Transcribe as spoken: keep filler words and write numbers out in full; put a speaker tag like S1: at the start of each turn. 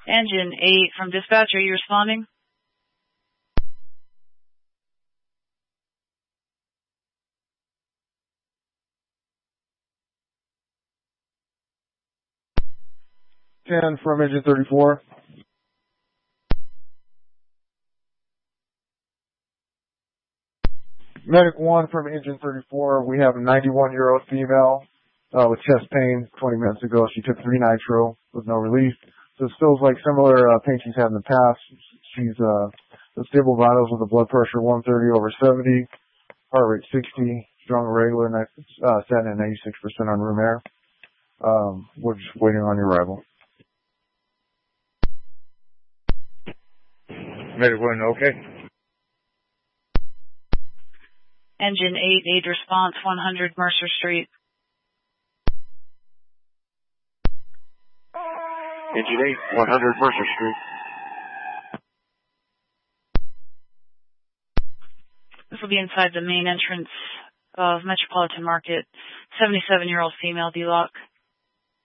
S1: Engine eight from dispatch, are you responding?
S2: ten from engine thirty-four. Medic one from engine thirty-four. We have a ninety-one-year-old female uh, with chest pain. twenty minutes ago, she took three nitro with no relief. So it feels like similar uh, pain she's had in the past. She's uh, the stable vitals with a blood pressure one thirty over seventy, heart rate sixty, strong regular, uh, sat at ninety-six percent on room air. Um, we're just waiting on your arrival.
S3: Medic one, okay.
S1: Engine eight, aid response, one hundred Mercer Street.
S3: Engine eight, one hundred Mercer Street.
S1: This will be inside the main entrance of Metropolitan Market. seventy-seven-year-old female D-Lock.